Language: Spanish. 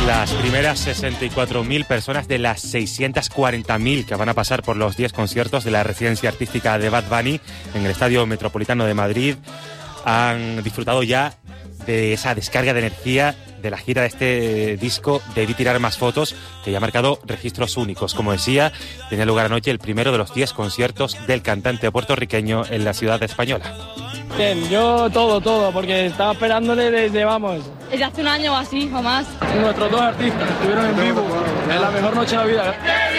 Las primeras 64.000 personas de las 640.000 que van a pasar por los 10 conciertos de la residencia artística de Bad Bunny en el Estadio Metropolitano de Madrid han disfrutado ya de esa descarga de energía de la gira de este disco Debí tirar más fotos, que ya ha marcado registros únicos. Como decía, tenía lugar anoche el primero de los 10 conciertos del cantante puertorriqueño en la ciudad española. Bien, yo todo, porque estaba esperándole desde hace un año o así, o más. Nuestros dos artistas estuvieron en vivo, es la mejor noche de la vida.